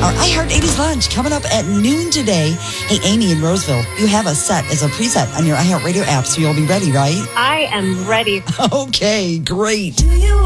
Our iHeart 80s Lunch coming up at noon today. Hey, Amy in Roseville, you have us set as a preset on your iHeart Radio app, so you'll be ready, right? I am ready. Okay, great.